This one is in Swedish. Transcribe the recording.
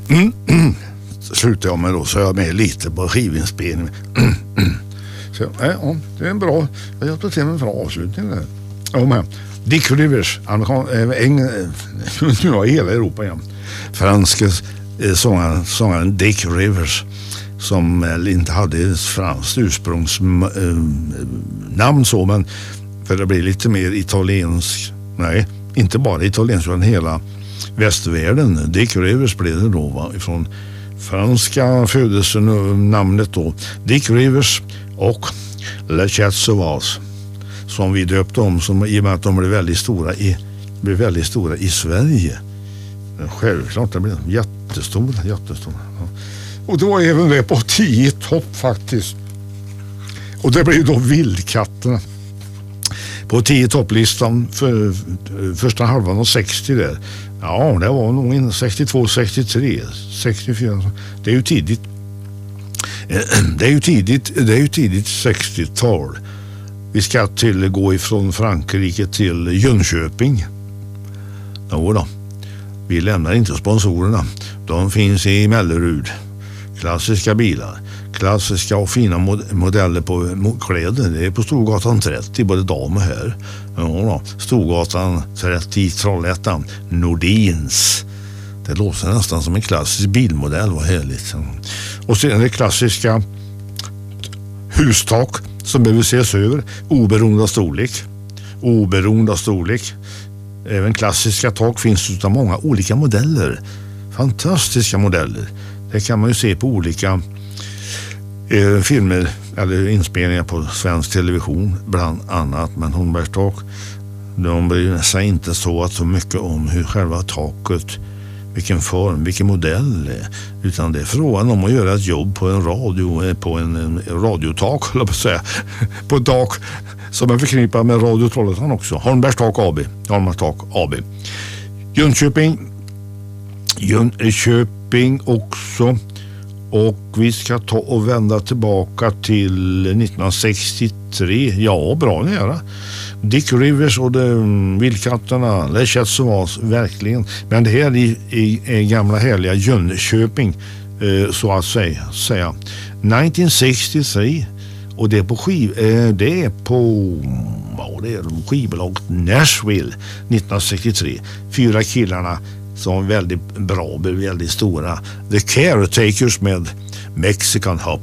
Slutar jag med då, så är jag med lite på skivinspelning. Så, ja, det är en bra, jag hjälpte till med en bra avslutning där. Ja, men Dick Rivers, nu har hela Europa igen. Franska sångaren Dick Rivers, som inte hade ett franskt ursprungsnamn så, men för det blir lite mer italiensk, nej, inte bara italiensk utan hela västvärlden. Dick Rivers blev det då, va, ifrån franska födelsenamnet då, Dick Rivers och Le Chat Sauvage, som vi döpte om som, i och med att de blev väldigt stora i Sverige. Självklart, det blev jättestora. Ja. Och det var även det på 10 topp faktiskt. Och det blev då Vildkatterna på 10 topplistan för första halvan av 60 där. Ja, det var nog 62, 63, 64. Det är ju tidigt. Det är ju tidigt 60-tal. Vi ska gå ifrån Frankrike till Jönköping. Jo då. Vi lämnar inte sponsorerna. De finns i Mellerud. Klassiska bilar. Klassiska och fina modeller på kläder. Det är på Storgatan 30, både dam och herr. Ja då. Storgatan 30 i Trollhättan. Nordins. Det låter nästan som en klassisk bilmodell. Vad härligt. Och sen det klassiska hustak som behöver ses över. Oberoende av storlek. Även klassiska tak finns utav många olika modeller. Fantastiska modeller. Det kan man ju se på olika filmer eller inspelningar på svensk television bland annat. Men Hornbergs tak, de bryr sig inte så mycket om hur själva taket, vilken form, vilken modell, utan det är frågan om att göra ett jobb på en radiotak, eller på att säga, på ett tak som är förknippad med Radio Trollhättan också. Hornbergs tak AB. Jönköping också. Och vi ska ta och vända tillbaka till 1963. Ja, bra nära. Dick Rivers och Vildkatterna, Le Chat Sauvage, verkligen. Men det här är gamla härliga Jönköping, så att säga. 1963. Och det är på skivbolaget Nashville 1963. 4 killarna som är väldigt bra, väldigt stora. The Caretakers med Mexican Hop.